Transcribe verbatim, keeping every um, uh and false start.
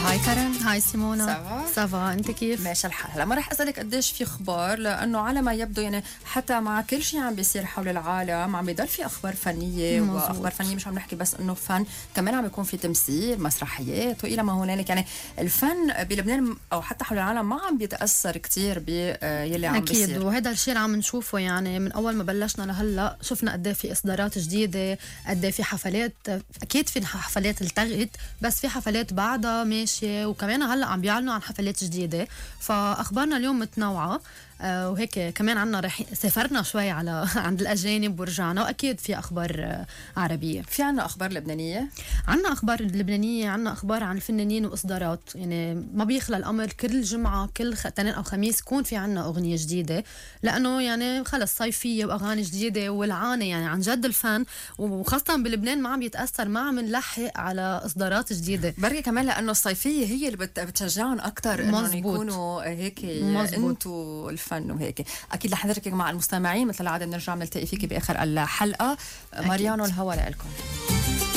هاي كارن. هاي سيمونا. سافا سافا، انت كيف؟ ماشي الحال. هلا ما رح اسالك قديش في اخبار، لانه على ما يبدو يعني حتى مع كل شيء عم بيصير حول العالم عم بيضل في اخبار فنيه. مزبوط. واخبار فنيه مش عم نحكي بس انه فن، كمان عم بيكون في تمثيل، مسرحيات والى ما هنالك. يعني الفن بلبنان او حتى حول العالم ما عم بيتاثر كتير باللي عم أكيد بيصير. اكيد، وهذا الشيء اللي عم نشوفه يعني من اول ما بلشنا لهلا. شفنا قد ايه في اصدارات جديده، قد ايه في حفلات. اكيد في حفلات التغت، بس في حفلات بعدها ماشيه، وكمان هلا عم بيعلنوا عن حفلات جديده. فاخبارنا اليوم متنوعه. آه وهيك كمان عنا رح سافرنا شوي على عند الأجانب ورجعنا، وأكيد في أخبار آه عربية. في عنا أخبار لبنانية، عنا أخبار لبنانية، عنا أخبار عن الفنانين وإصدارات. يعني ما بيخلى الأمر كل جمعة كل اثنين أو خميس يكون في عنا أغنية جديدة، لأنه يعني خلص صيفية وأغاني جديدة والعانة. يعني عن جد الفن وخاصة بلبنان ما عم يتأثر، ما عم نلحق على إصدارات جديدة. بركي كمان لأنه الصيفية هي اللي بت... بتشجعهم أكتر إنهم يكونوا هيك أنتوا الفن وهيك. أكيد لحضرتك مع المستمعين مثل العادة بنرجع بنلتقي فيكي بآخر الحلقة. ماريانو الهوا لكم.